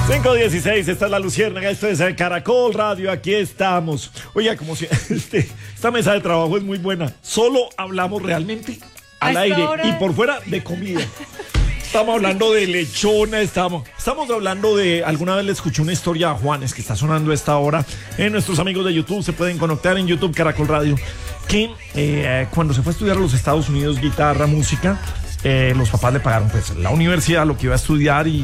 5:16, esta es La Luciérnaga, esto es Caracol Radio, aquí estamos. Oiga, como si esta mesa de trabajo es muy buena, solo hablamos realmente al aire y por fuera de comida. Estamos hablando de lechona, estamos hablando de... Alguna vez le escuché una historia a Juanes que está sonando a esta hora. Nuestros amigos de YouTube se pueden conectar en YouTube Caracol Radio. Que cuando se fue a estudiar a los Estados Unidos guitarra, música, los papás le pagaron pues la universidad, lo que iba a estudiar y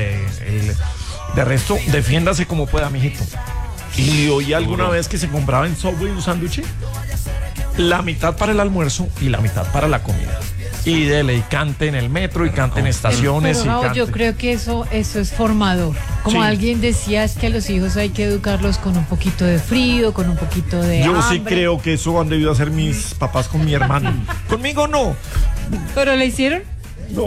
de resto, defiéndase como pueda, mijito. Y oí alguna vez que se compraba en Subway un sándwich, la mitad para el almuerzo y la mitad para la comida. Y dele, y cante en el metro, y cante en estaciones. Pero, y cante. Yo creo que eso es formador. Como alguien decía, es que a los hijos hay que educarlos con un poquito de frío, con un poquito de Yo hambre. sí creo que eso han debido hacer mis papás con mi hermano. Conmigo no. ¿Pero le hicieron? No.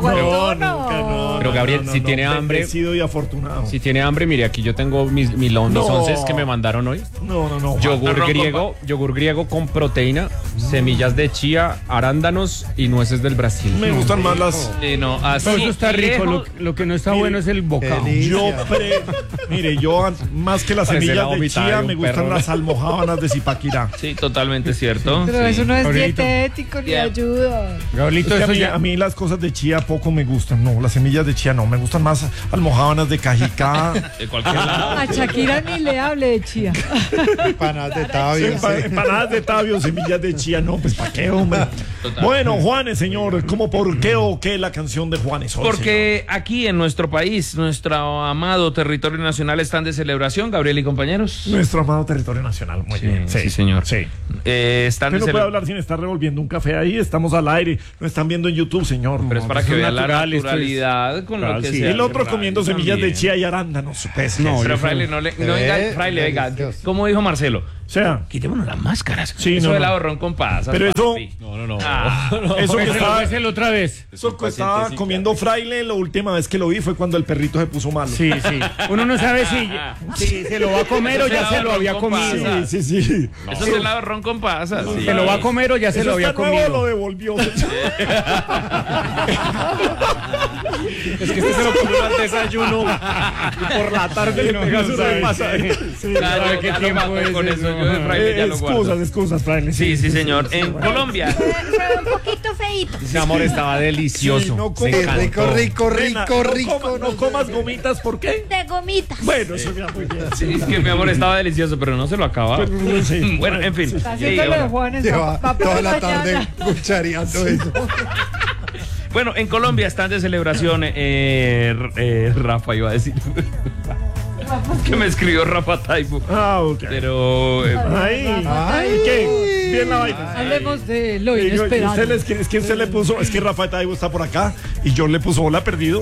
Pero Gabriel, si tiene hambre, bendecido y afortunado. si tiene hambre, mire, aquí yo tengo mis onces que me mandaron hoy. No. Yogur griego con proteína, semillas de chía, arándanos y nueces del Brasil. Me gustan más las... No, así. Pero eso está rico, lo que no está bueno es el bocado. Mire, yo más que las Parece semillas la de chía, de un me gustan perro. las almojábanas de Zipaquirá. Sí, totalmente cierto. Pero eso no es Gabrielito. dietético ni ayuda. Gabrielito, Es que eso a mí las cosas de chía poco me gustan. No, las semillas de chía no. Me gustan más almojábanas de cajicá. De cualquier lado. A Shakira ni le hable de chía. Empanadas de tabio. Empanadas de tabio, semillas de chía. No, pues ¿para qué, hombre? Total. Bueno, Juanes, señor. ¿Cómo por qué o qué la canción de Juanes hoy, Porque aquí en nuestro país, nuestro amado territorio nacional están de celebración, Gabriel y compañeros. señor? Nuestro amado territorio nacional. Muy bien. sí, señor. Sí. Están Usted de no puede hablar sin estar revolviendo un café ahí. Estamos al aire. Nos están viendo en YouTube, señor. Pero es para que vean la naturalidad con lo que Sí, sea. el otro comiendo semillas de chía y arándanos. Pues, no, Pero Fraile, no venga, Fraile, venga. ¿Cómo dijo Marcelo? o sea, Quitémonos las máscaras. Sí, Eso no, del no. ahorrón con pasas. Pero eso- papi. No. eso que estaba, Péselo otra vez. eso que estaba comiendo Fraile, la última vez que lo vi fue cuando el perrito se puso malo. Sí. Uno no sabe si se lo va a comer o ya se lo había comido. Sí. Eso es el ahorrón con pasas. Sí. ¿Se lo va a comer o ya se Eso lo había está nuevo, lo comido? devolvió. Es que este se lo comió al desayuno y por la tarde le pega su repasa. Claro, ¿Qué ya lo tiempo mato es con eso? eso. Yo de Fraile ya lo guardo. Excusas, Fraile. Sí, señor. En Colombia. Fue un poquito feíto. Ese amor estaba delicioso. Sí, no Me encantó. Nena, no comas gomitas, ¿por qué? De gomitas. Bueno, eso ya muy bien. Sí, es que mi amor estaba delicioso, pero no se lo acaba. Sí. Bueno, en fin. Está haciendo lo de bueno. Juanes. Lleva va toda para la tarde mañana. cuchareando eso. Bueno, en Colombia están de celebración. Rafa iba a decir. Que me escribió Rafa Taibo. Ok. Pero. Ay, ¿qué? Bien la vaina. Hablemos de lo Es inesperado. que usted le puso, es que Rafael Taibo está por acá y yo le puso hola perdido.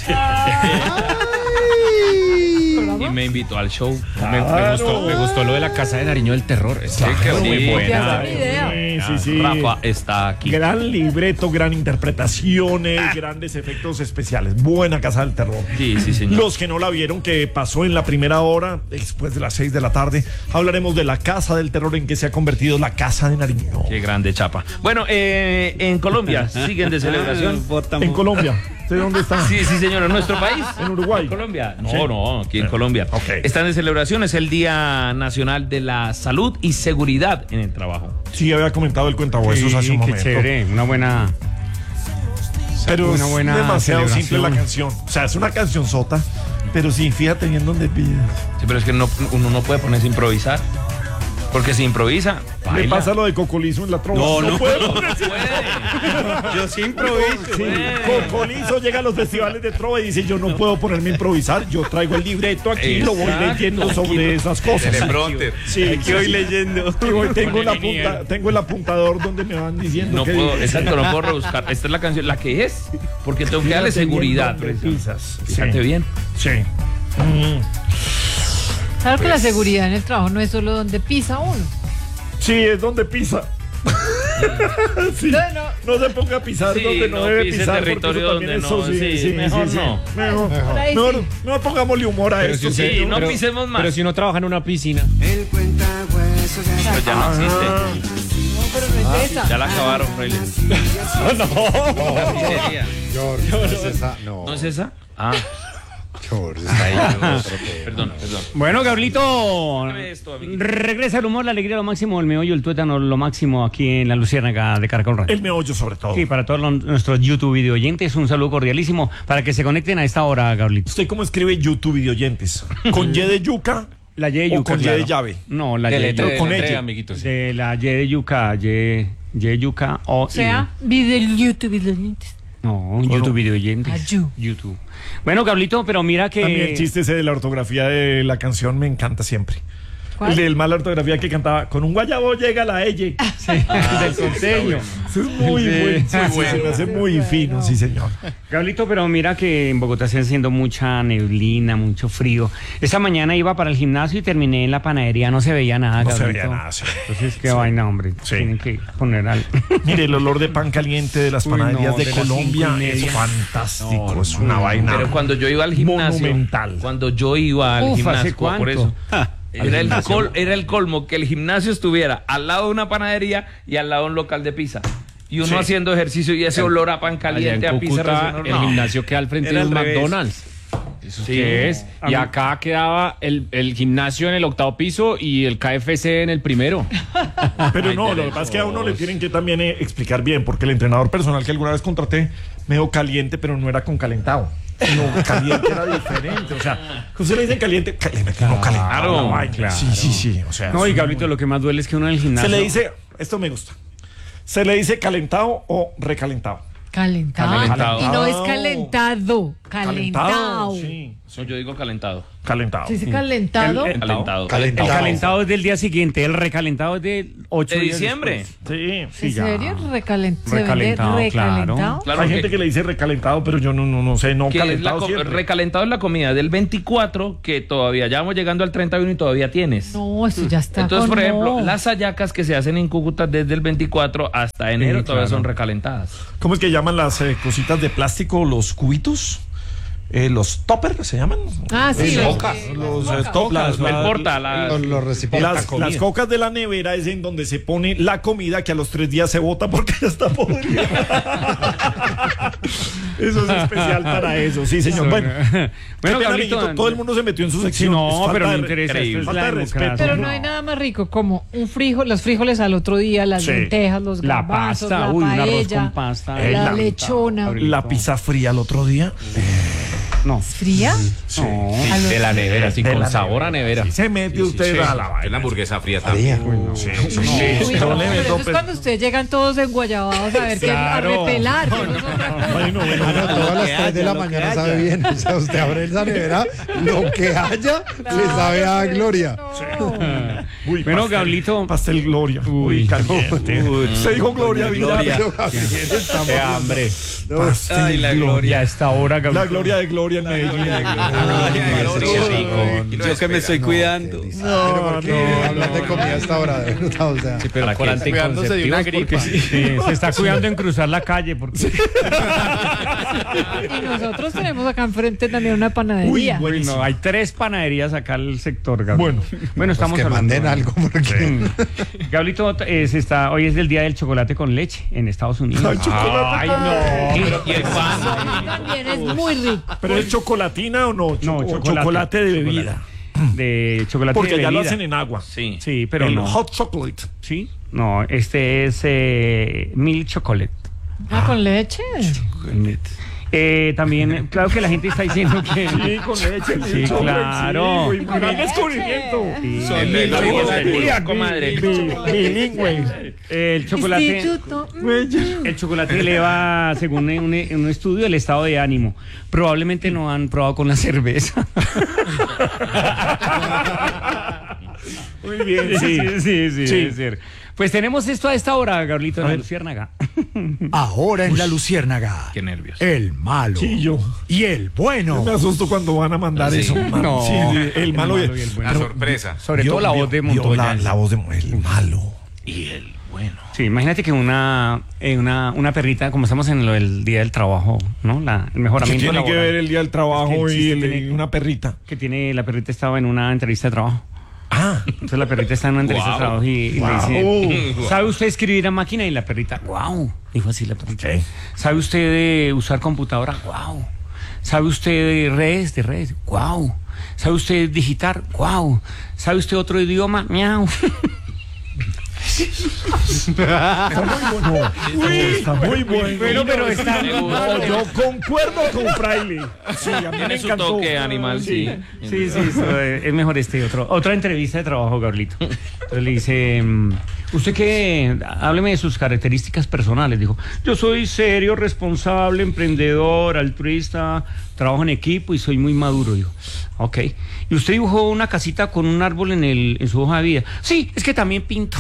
Y me invitó al show. Me gustó lo de la Casa de Nariño del Terror. Está qué muy sí, buena. ya sé mi idea. Sí. Rafa está aquí. Gran libreto, gran interpretaciones, grandes efectos especiales. Buena Casa del Terror. Sí, señor. Los que no la vieron, que pasó en la primera hora, después de las 6 de la tarde, hablaremos de la Casa del Terror en que se ha convertido la Casa de Nariño. Qué grande chapa. Bueno, en Colombia siguen de celebración. En Colombia. ¿De dónde está? Sí, señor, en nuestro país. En Uruguay. ¿En Colombia? Sí. No, aquí en Colombia. Ok. Están de celebración, es el Día Nacional de la Salud y Seguridad en el Trabajo. Sí, había comentado el cuentahuesos hace un Qué momento. chévere, una buena... Pero Una es buena demasiado simple celebración. la canción. O sea, es una canción sota, pero sí, fíjate bien dónde pides. Sí, pero es que uno no puede ponerse a improvisar. Porque si improvisa, Le baila. pasa lo de Cocolizo en la trova. No puede ponerse. Yo sí improviso. Sí, Cocolizo llega a los festivales de trova y dice, yo no puedo ponerme a improvisar, yo traigo el libreto aquí y lo voy Exacto. leyendo sobre esas cosas. Sí, Aquí voy leyendo. y voy, tengo el apuntador donde me van diciendo No que puedo, exacto, no puedo rebuscar. Esta es la canción, la que es. Porque tengo que darle seguridad. Pisas. Fíjate bien. Sí. Claro que la seguridad en el trabajo no es solo donde pisa uno. Sí, es donde pisa. Sí. No se ponga a pisar Sí, donde no no debe pise pisar. territorio porque eso donde también no, sí, mejor no. Por ahí Mejor, sí. no pongámosle humor a esto. sí, señor. no pisemos más. Pero si uno trabaja en una piscina. Pero ya no existe. No, pero no es esa. Ya la acabaron, Fraile. George, no es esa. No. ¿No es esa? Ah. Perdón. Bueno, Gabrielito, Dime esto, amiguito. regresa el humor, la alegría, lo máximo, el meollo, el tuétano, lo máximo aquí en la Luciérnaga de Caracol Radio. El meollo sobre todo. Sí, para todos nuestros YouTube video oyentes, un saludo cordialísimo para que se conecten a esta hora, Gabrielito. ¿Usted cómo escribe YouTube video oyentes? ¿Con Y de yuca? La Y de ¿O yuca, con Y claro. de llave? No, la Y de yuca. con ella. amiguitos. De la Y de yuca, Y de yuca o O sea, video YouTube, video oyentes. No, YouTube video oyentes. YouTube. Bueno, Gabrielito, pero mira que... A mí el chiste ese de la ortografía de la canción me encanta siempre. ¿Cuál? El del mala ortografía que cantaba, con un guayabo llega la elle. del costeño. Eso es muy bueno. Se me hace muy fino, sí, señor. Gabrielito, pero mira que en Bogotá está haciendo mucha neblina, mucho frío. Esta mañana iba para el gimnasio y terminé en la panadería, no se veía nada, No se Gabrielito. veía nada, sí. Entonces, qué vaina, hombre. Sí. Tienen que poner algo. Mire, el olor de pan caliente de las Uy, panaderías no, de de las Colombia 5:30. es fantástico. Es una vaina. Pero cuando yo iba al gimnasio, Monumental. cuando yo iba al Uf, ¿hace gimnasio, cuánto? por eso. Era el colmo que el gimnasio estuviera al lado de una panadería y al lado de un local de pizza. Y uno Sí. haciendo ejercicio y ese olor a pan Allá caliente, en a pizza Cúcuta, recién el horneado. gimnasio queda al frente Era de un al revés. McDonald's. ¿Eso Sí. qué es? Y acá quedaba el gimnasio en el 8º piso y el KFC en el primero. Pero no, lo que pasa es que a uno le tienen que también explicar bien, porque el entrenador personal que alguna vez contraté me dijo caliente, pero no era con calentado. No, caliente era diferente. O sea, que usted le dicen caliente, no calentado. la vaina. claro. Sí. O sea, No, y es Gabrielito, lo que más duele es que uno en el gimnasio... se le dice, esto me gusta. Se le dice calentado o recalentado. Calentado. Calentado. Y no es calentado. Calentado. Sí, No, yo digo calentado. calentado. Se dice calentado. Calentado. El calentado es del día siguiente, el recalentado es del 8 ¿De días diciembre? después. Sí. Sí, ¿En ya. serio? ¿Se vende Recalentado, recalentado? Claro Hay que- gente que le dice recalentado, pero yo no sé, no que es calentado siempre. recalentado es la comida del 24, que todavía ya vamos llegando al 31 y todavía tienes. No, eso ya está. Entonces, por con- ejemplo, no. las hallacas que se hacen en Cúcuta desde el 24 hasta enero todavía claro. son recalentadas. ¿Cómo es que llaman las cositas de plástico, los cubitos? Los toppers, ¿se llaman? Ah, sí. Los Coca. toppers. El porta, Los recipientes. Las cocas de la nevera es en donde se pone la comida que a los 3 días se bota porque ya está podrida. Eso es especial para eso, sí, señor. Bueno, Bueno, bueno, Gabrielito, todo el mundo se metió en su Sí, sección. Es no, falta pero me de- interesa. Esto es falta la de respeto. democracia. Pero no hay nada más rico como un frijol, los frijoles al otro día, las Sí. lentejas, los La garbanzos, pasta, la uy, un arroz paella, con pasta. la La- lechona. La pizza fría el otro día. No. ¿Fría? No. A los- De la nevera, sí, De con la sabor a nevera. Sí, se mete usted a la vaina. La hamburguesa fría también. Sí, Uy, Yo no, le pero meto, eso es pues, cuando ustedes llegan todos enguayabados a ver Claro. a repelar. que no es otra cosa. bueno, Todas las 3 de la mañana sabe bien. O sea, usted abre esa nevera, lo que haya, le sabe a Gloria. Uy, Bueno, pastel, Gabrielito. Pastel Gloria. Uy, caliente. Usted dijo Gloria, Vidal. Qué hambre. Pastel Ay, la Y a esta hora, La Gabrielito. gloria de Gloria en Medellín. Yo que me estoy cuidando. Pero porque hablan de comida a esta hora, de verdad. O sea, Pero con Cuidándose de una anticonceptivos, gripa. porque sí. Sí, se está cuidando en cruzar la calle porque Y nosotros tenemos acá enfrente también una panadería. Uy, no, hay 3 panaderías acá al sector, Gabriel. Bueno, estamos que hablando. manden algo porque Gabrielito, hoy es el día del chocolate con leche en Estados Unidos. Ay, chocolate Ay, con no. Y el pan. También es muy rico. ¿Pero es chocolatina o no? No, O chocolate de bebida. De chocolate Porque de ya lo bebida. hacen en agua. Sí. Sí, pero el no. hot chocolate. Sí, no, este es milk chocolate. Ah, con leche. También, claro que la gente está diciendo que... Sí, con leche. Sí, claro. Sí, un gran descubrimiento. Sí. Comadre. Bilingüe. El chocolate... Instituto. El chocolate eleva, según un estudio, el estado de ánimo. Probablemente no han probado con la cerveza. Muy bien, Sí, sí. debe ser. Pues tenemos esto a esta hora, Gabrielito, en la Luciérnaga. Ahora en la Luciérnaga. Qué nervios. El malo. Sí, yo. Y el bueno. Me asusto cuando van a mandar Sí. eso. man. No. Sí, el malo y el La sorpresa. Sobre todo la voz de Montoya. La voz de el malo. Y el bueno. Sí, imagínate que una perrita, como estamos en el Día del Trabajo, ¿no? El ¿Qué mejoramiento tiene que laboral ver el día del trabajo Es que el y chiste tiene- una perrita? que tiene, la perrita estaba en una entrevista de trabajo. Ah, Entonces la perrita está en una entrevista de trabajo y le dice, ¿sabe usted escribir a máquina? Y la perrita, wow, dijo así la perrita. Ok. ¿Sabe usted usar computadora? Wow. ¿Sabe usted de redes? ¡Guau! ¿Sabe usted digitar? ¡Guau! ¿Sabe usted otro idioma? ¡Miau! Está muy bueno. Pero está... No, yo concuerdo con Fraile. Sí, a mí me Tiene su encantó. toque animal, sí. Sí, es mejor otra entrevista de trabajo, Gabrielito. Entonces le dice, ¿usted qué? Hábleme de sus características personales. Dijo, yo soy serio, responsable, emprendedor, altruista, trabajo en equipo y soy muy maduro. Dijo, ok. ¿Y usted dibujó una casita con un árbol en su hoja de vida? Sí, es que también pinto.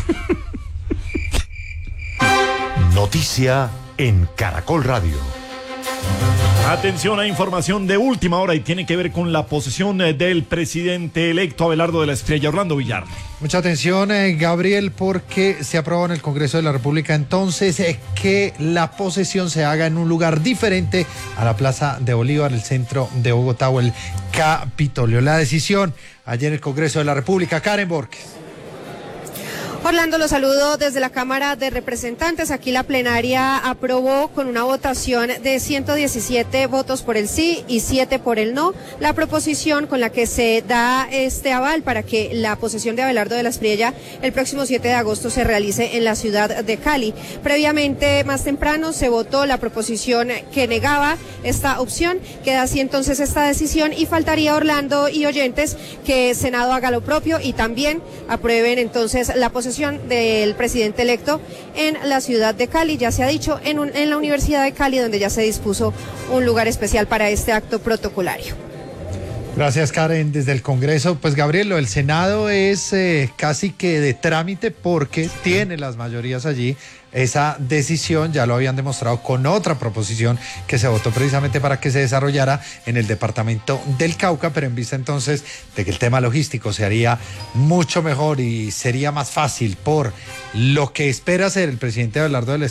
Noticia en Caracol Radio. Atención a información de última hora y tiene que ver con la posesión del presidente electo Abelardo de la Estrella, Orlando Villar. Mucha atención, Gabriel, porque se aprobó en el Congreso de la República entonces que la posesión se haga en un lugar diferente a la Plaza de Bolívar, el centro de Bogotá o el Capitolio. La decisión ayer en el Congreso de la República. Karen Borges. Orlando, los saludo desde la Cámara de Representantes. Aquí la plenaria aprobó con una votación de 117 votos por el sí y 7 por el no la proposición con la que se da este aval para que la posesión de Abelardo de la Espriella el próximo 7 de agosto se realice en la ciudad de Cali. Previamente, más temprano, se votó la proposición que negaba esta opción. Queda así entonces esta decisión y faltaría, Orlando y oyentes, que el Senado haga lo propio y también aprueben entonces la posesión del presidente electo en la ciudad de Cali. Ya se ha dicho en la Universidad de Cali, donde ya se dispuso un lugar especial para este acto protocolario. Gracias, Karen. Desde el Congreso, pues Gabriel, lo del Senado es casi que de trámite porque tiene las mayorías allí. Esa decisión ya lo habían demostrado con otra proposición que se votó precisamente para que se desarrollara en el departamento del Cauca, pero en vista entonces de que el tema logístico se haría mucho mejor y sería más fácil por lo que espera hacer el presidente Abelardo de la